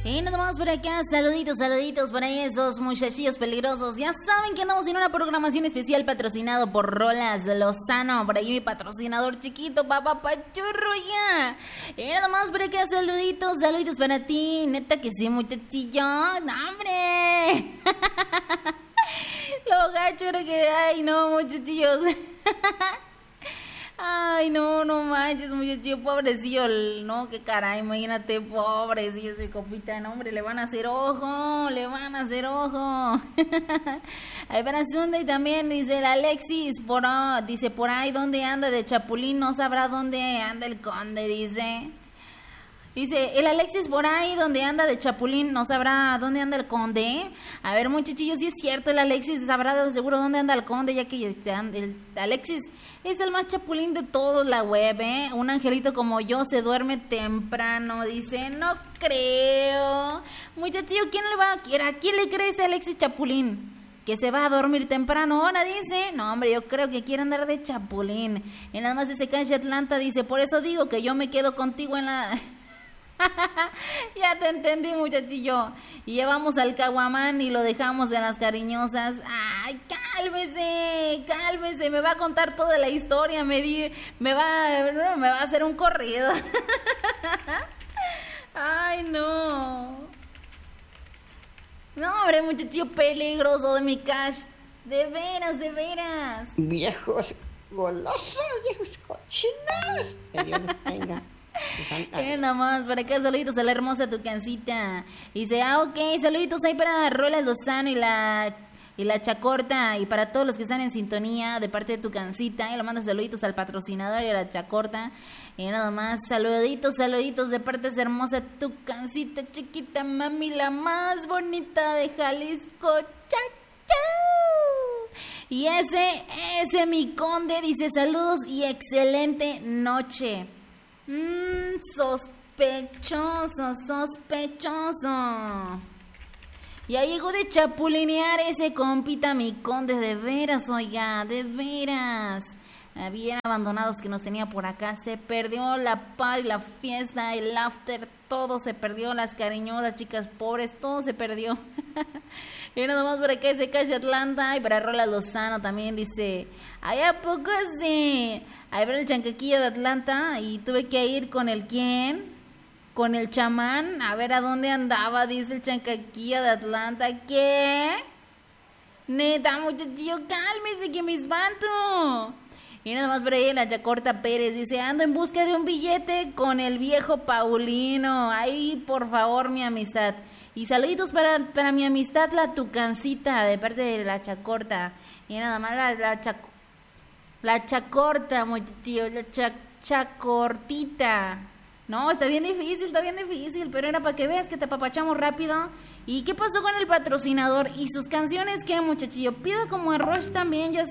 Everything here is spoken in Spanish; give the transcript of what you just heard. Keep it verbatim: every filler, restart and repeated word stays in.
Y nada más por acá, saluditos, saluditos para esos muchachillos peligrosos. Ya saben que andamos en una programación especial patrocinado por Rolas Lozano. Por ahí mi patrocinador chiquito, papá pachurro ya. Y nada más por acá, saluditos, saluditos para ti. Neta que sí, muchachillo. ¡No, hombre! Lo gacho era que, ay, no, muchachillos. Ay, no, no manches, muchachillo, pobrecillo, no, qué caray, imagínate, pobrecillo ese copita, no, hombre, le van a hacer ojo, le van a hacer ojo. Ahí para Sunday también, dice el Alexis, por, oh, dice, por ahí, ¿dónde anda de Chapulín? No sabrá dónde anda el conde, dice. Dice, el Alexis por ahí donde anda de Chapulín, no sabrá dónde anda el conde. A ver, muchachillos, sí es cierto, el Alexis sabrá de seguro dónde anda el conde, ya que el Alexis es el más chapulín de todos la web, ¿eh? Un angelito como yo se duerme temprano, dice, no creo. Muchachillo, ¿quién le va a querer? ¿A quién le cree ese Alexis Chapulín? Que se va a dormir temprano ahora, dice. No, hombre, yo creo que quiere andar de chapulín. Y nada más ese cancha Atlanta dice, por eso digo que yo me quedo contigo en la... Ya te entendí, muchachillo. Y llevamos al caguamán y lo dejamos en las cariñosas. Ay, cálmese, cálmese. Me va a contar toda la historia. Me di, me va, me va a hacer un corrido. Ay, no. No, hombre, muchachillo peligroso de mi cash. De veras, de veras. Viejos golosos, viejos cochinos. Que Dios los tenga. Eh, nada más, para acá, saluditos a la hermosa Tucancita. Dice, ah, ok, saluditos ahí para Rolas Lozano y la y la Chacorta. Y para todos los que están en sintonía de parte de Tucancita. Y le mando saluditos al patrocinador y a la Chacorta. Y nada más, saluditos, saluditos de parte de esa hermosa Tucancita, chiquita mami, la más bonita de Jalisco. ¡Chao, chao! Y ese, ese mi conde dice, saludos y excelente noche. Mmm, sospechoso, sospechoso. Ya llegó de chapulinear ese compita mi conde, de veras, oiga, de veras. Bien abandonados que nos tenía por acá. Se perdió la party, la fiesta, el after, todo se perdió, las cariñosas, chicas pobres, todo se perdió. Y nada más por acá ese Cash Atlanta y para Rolas Lozano también dice, ay, ¿a poco sí? A ver el chancaquilla de Atlanta y tuve que ir con el quién, con el chamán, a ver a dónde andaba, dice el chancaquilla de Atlanta. ¿Qué? Neta, muchachillo, cálmese que me espanto. Y nada más por ahí la Chacorta Pérez dice, ando en busca de un billete con el viejo Paulino. Ay, por favor, mi amistad. Y saluditos para, para mi amistad, la Tucancita, de parte de la Chacorta. Y nada más la, la Chacorta. La Chacorta, muchachillo, la cha, Chacortita. No, está bien difícil, está bien difícil, pero era para que veas que te apapachamos rápido. ¿Y qué pasó con el patrocinador? ¿Y sus canciones qué, muchachillo? Pido como a Roche también, ya